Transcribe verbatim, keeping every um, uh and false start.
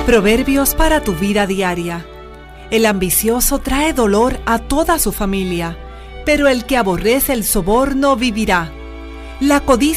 Proverbios para tu vida diaria. El ambicioso trae dolor a toda su familia, pero el que aborrece el soborno vivirá. La codicia